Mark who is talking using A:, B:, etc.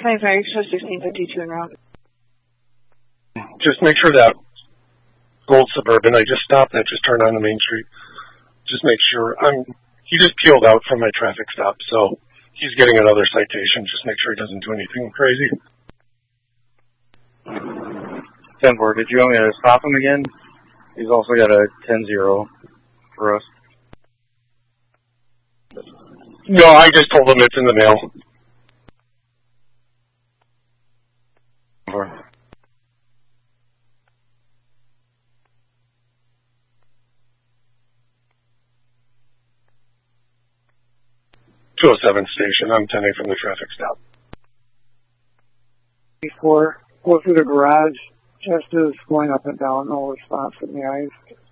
A: 25, show 1652 en route.
B: Just make sure that gold Suburban, I just stopped that, just turned on the main street. Just make sure, he just peeled out from my traffic stop, so he's getting another citation. Just make sure he doesn't do anything crazy.
C: 10-4, did you want me to stop him again? He's also got a 10-0 for us.
B: No, I just told him it's in the mail.
C: 4.
B: Station. I'm 10A from the traffic stop.
D: Before, go through the garage, chest is going up and down, no response in the eyes.